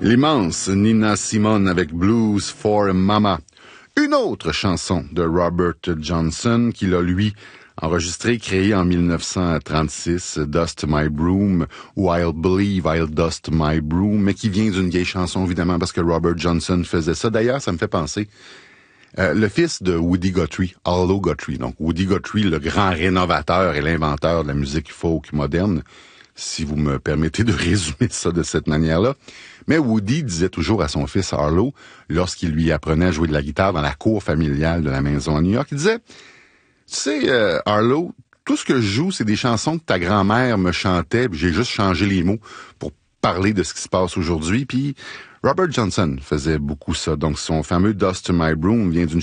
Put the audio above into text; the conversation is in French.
L'immense Nina Simone avec Blues for Mama. Une autre chanson de Robert Johnson qu'il a, lui, enregistrée, créée en 1936, Dust My Broom, ou I'll Believe I'll Dust My Broom, mais qui vient d'une vieille chanson, évidemment, parce que Robert Johnson faisait ça. D'ailleurs, ça me fait penser, le fils de Woody Guthrie, Arlo Guthrie, donc Woody Guthrie, le grand rénovateur et l'inventeur de la musique folk moderne, si vous me permettez de résumer ça de cette manière-là. Mais Woody disait toujours à son fils Arlo, lorsqu'il lui apprenait à jouer de la guitare dans la cour familiale de la maison à New York, il disait, tu sais, Arlo, tout ce que je joue, c'est des chansons que ta grand-mère me chantait, puis j'ai juste changé les mots pour parler de ce qui se passe aujourd'hui. Puis Robert Johnson faisait beaucoup ça. Donc son fameux Dust My Broom vient d'une